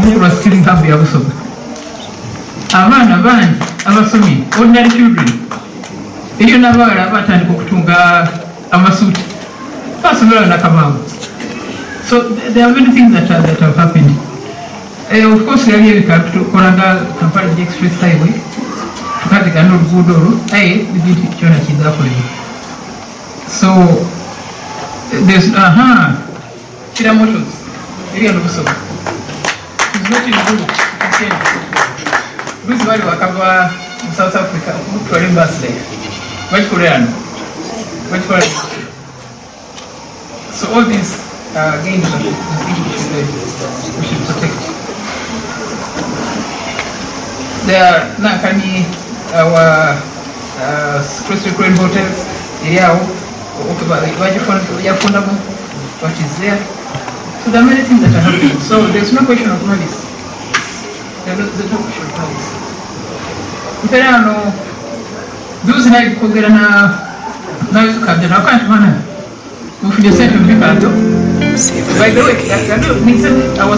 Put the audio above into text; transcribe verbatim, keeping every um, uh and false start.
Mukuru stealing half ya busoga. Abana bandi abasomi ordinary children. Iyo nabara batandika okutunga amasuti. Basomera na Kamau. So there are many things that are, that have happened. Uh, of course, we are here to Koranga Kampala Express Highway. To cut the Gano Budoro, I did it China Chidapoli. So there's aha, Chida Motors, area of so. It's not in good. This is why we cover South Africa, to Rimbas Lake. White Korean. White Korean. So all these uh, gains that we should, we should protect. There are Nakani, our uh, Crystal Crane hotels, Yao, what is there. So there are many things that are happening. So there's no question of malice. There's no, there's no question of malice. Imperano, those like Kogerana, now you can't manage. By the way, I was